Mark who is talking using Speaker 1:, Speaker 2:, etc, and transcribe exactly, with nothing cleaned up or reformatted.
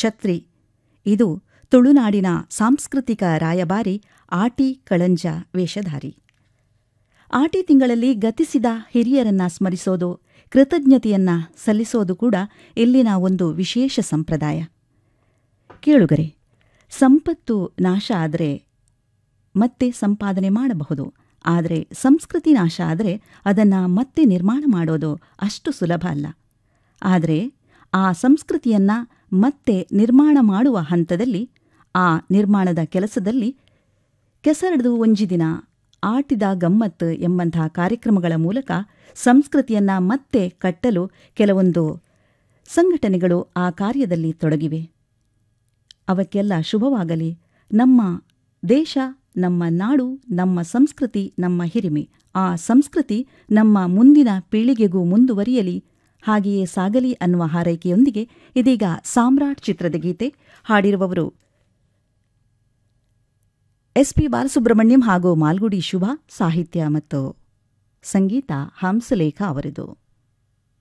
Speaker 1: ಛತ್ರಿ. ಇದು ತುಳುನಾಡಿನ ಸಾಂಸ್ಕೃತಿಕ ರಾಯಭಾರಿ ಆಟಿ ಕಳಂಜ ವೇಷಧಾರಿ. ಆಟಿ ತಿಂಗಳಲ್ಲಿ ಗತಿಸಿದ ಹಿರಿಯರನ್ನ ಸ್ಮರಿಸೋದು, ಕೃತಜ್ಞತೆಯನ್ನ ಸಲ್ಲಿಸೋದು ಕೂಡ ಇಲ್ಲಿನ ಒಂದು ವಿಶೇಷ ಸಂಪ್ರದಾಯ. ಕೇಳುಗರೆ, ಸಂಪತ್ತು ನಾಶ ಆದರೆ ಮತ್ತೆ ಸಂಪಾದನೆ ಮಾಡಬಹುದು, ಆದರೆ ಸಂಸ್ಕೃತಿ ನಾಶ ಆದರೆ ಅದನ್ನು ಮತ್ತೆ ನಿರ್ಮಾಣ ಮಾಡೋದು ಅಷ್ಟು ಸುಲಭ ಅಲ್ಲ. ಆದರೆ ಆ ಸಂಸ್ಕೃತಿಯನ್ನು ಮತ್ತೆ ನಿರ್ಮಾಣ ಮಾಡುವ ಹಂತದಲ್ಲಿ, ಆ ನಿರ್ಮಾಣದ ಕೆಲಸದಲ್ಲಿ ಕೆಸರದು ಒಂಜಿ ದಿನ ಆಟಿದ ಗಮ್ಮತ್ ಎಂಬಂಥ ಕಾರ್ಯಕ್ರಮಗಳ ಮೂಲಕ ಸಂಸ್ಕೃತಿಯನ್ನು ಮತ್ತೆ ಕಟ್ಟಲು ಕೆಲವೊಂದು ಸಂಘಟನೆಗಳು ಆ ಕಾರ್ಯದಲ್ಲಿ ತೊಡಗಿವೆ. ಅವಕ್ಕೆಲ್ಲ ಶುಭವಾಗಲಿ. ನಮ್ಮ ದೇಶ, ನಮ್ಮ ನಾಡು, ನಮ್ಮ ಸಂಸ್ಕೃತಿ, ನಮ್ಮ ಹಿರಿಮೆ, ಆ ಸಂಸ್ಕೃತಿ ನಮ್ಮ ಮುಂದಿನ ಪೀಳಿಗೆಗೂ ಮುಂದುವರಿಯಲಿ, ಹಾಗೆಯೇ ಸಾಗಲಿ ಅನ್ನುವ ಹಾರೈಕೆಯೊಂದಿಗೆ ಇದೀಗ ಸಾಮ್ರಾಟ್ ಚಿತ್ರದ ಗೀತೆ. ಹಾಡಿರುವವರು ಎಸ್ ಪಿ ಬಾಲಸುಬ್ರಹ್ಮಣ್ಯಂ ಹಾಗೂ ಮಾಲ್ಗುಡಿ ಶುಭ. ಸಾಹಿತ್ಯ ಮತ್ತು ಸಂಗೀತ ಹಂಸಲೇಖ ಅವರದು.